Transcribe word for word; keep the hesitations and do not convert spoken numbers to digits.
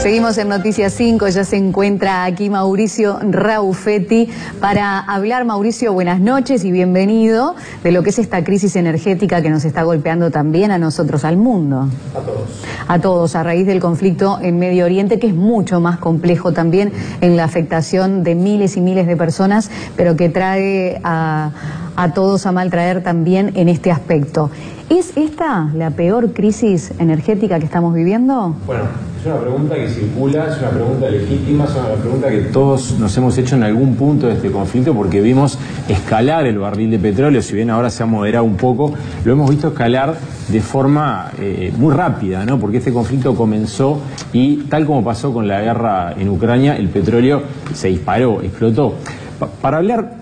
Seguimos en Noticias cinco, ya se encuentra aquí Mauricio Raufetti para hablar. Mauricio, buenas noches y bienvenido de lo que es esta crisis energética que nos está golpeando también a nosotros, al mundo. A todos. A todos, a raíz del conflicto en Medio Oriente, que es mucho más complejo también en la afectación de miles y miles de personas, pero que trae a, a todos a mal traer también en este aspecto. ¿Es esta la peor crisis energética que estamos viviendo? Bueno, es una pregunta que circula, es una pregunta legítima, es una pregunta que todos nos hemos hecho en algún punto de este conflicto, porque vimos escalar el barril de petróleo. Si bien ahora se ha moderado un poco, lo hemos visto escalar de forma eh, muy rápida, ¿no? Porque este conflicto comenzó y, tal como pasó con la guerra en Ucrania, el petróleo se disparó, explotó. Pa- para hablar